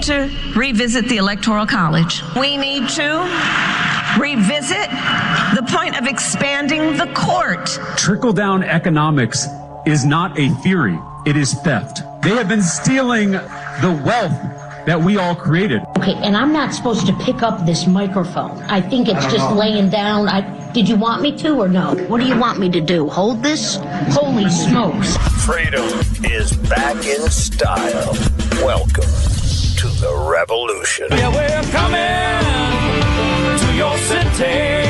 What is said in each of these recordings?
to revisit the Electoral College. We need to revisit the point of expanding the court. Trickle-down economics is not a theory. It is theft. They have been stealing the wealth that we all created. Okay, and I'm not supposed to pick up this microphone. I think it's just laying down. Did you want me to or no? What do you want me to do? Hold this? Holy smokes. Freedom is back in style. Welcome to the revolution. Yeah, we're coming to your city.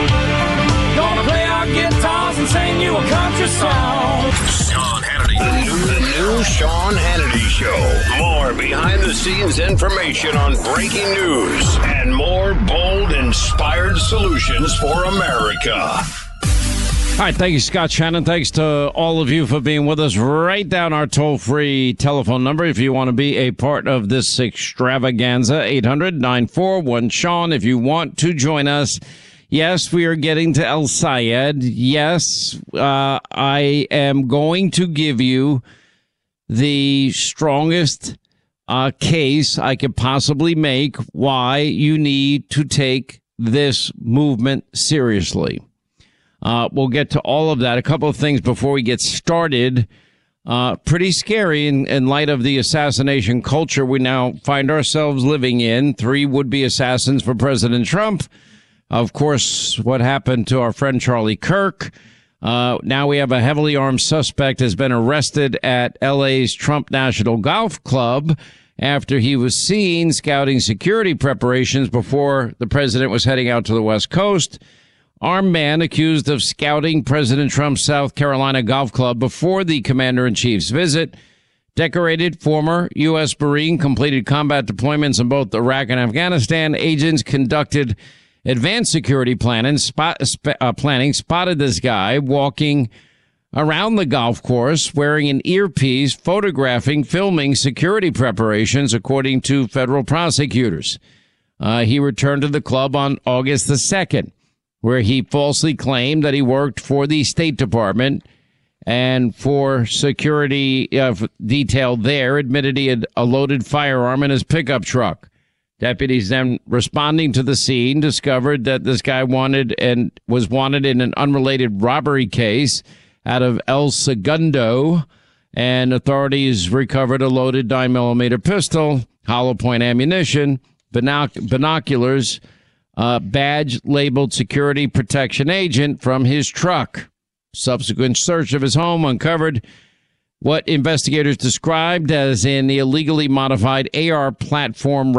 Gonna play our guitars and sing you a country song. Sean Hannity. The new Sean Hannity Show. More behind-the-scenes information on breaking news and more bold, inspired solutions for America. All right, thank you, Scott Shannon. Thanks to all of you for being with us. Write down our toll-free telephone number if you want to be a part of this extravaganza, 800-941-SEAN. If you want to join us, yes, we are getting to El Sayed. Yes, I am going to give you the strongest case I could possibly make why you need to take this movement seriously. We'll get to all of that. A couple of things before we get started. Pretty scary in light of the assassination culture we now find ourselves living in. 3 would-be assassins for President Trump. Of course, what happened to our friend Charlie Kirk. Now we have a heavily armed suspect has been arrested at L.A.'s Trump National Golf Club after he was seen scouting security preparations before the president was heading out to the West Coast. Armed man accused of scouting President Trump's South Carolina golf club before the commander-in-chief's visit. Decorated former U.S. Marine completed combat deployments in both Iraq and Afghanistan. Agents conducted advanced security planning, spotted this guy walking around the golf course wearing an earpiece, photographing, filming security preparations, according to federal prosecutors. He returned to the club on August the 2nd, where he falsely claimed that he worked for the State Department and for security detail there, admitted he had a loaded firearm in his pickup truck. Deputies then responding to the scene discovered that this guy was wanted in an unrelated robbery case out of El Segundo, and authorities recovered a loaded 9mm pistol, hollow point ammunition, binoculars, badge labeled security protection agent from his truck. Subsequent search of his home uncovered what investigators described as an illegally modified AR platform